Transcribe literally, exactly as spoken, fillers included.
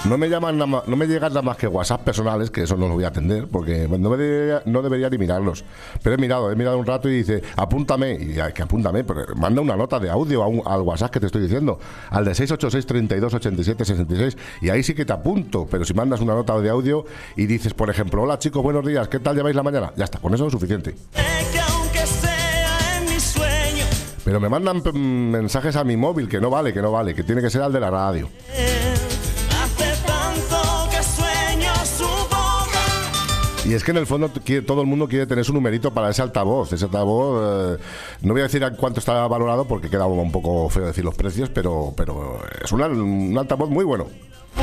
No me llaman nada más, no me llegan nada más que WhatsApp personales, que eso no lo voy a atender, porque no, me debería, no debería ni mirarlos. Pero he mirado, he mirado un rato y dice, apúntame, y ya, que apúntame, pero manda una nota de audio a un, al WhatsApp que te estoy diciendo, al de seis ocho seis, treinta y dos, ochenta y siete, sesenta y seis, y ahí sí que te apunto. Pero si mandas una nota de audio y dices, por ejemplo, hola chicos, buenos días, ¿qué tal lleváis la mañana? Ya está, con eso es suficiente. Pero me mandan p- mensajes a mi móvil, que no vale, que no vale, que tiene que ser al de la radio. Y es que en el fondo quiere, todo el mundo quiere tener su numerito para ese altavoz. Ese altavoz, eh, no voy a decir a cuánto está valorado porque queda un poco feo decir los precios, pero, pero es una, un altavoz muy bueno.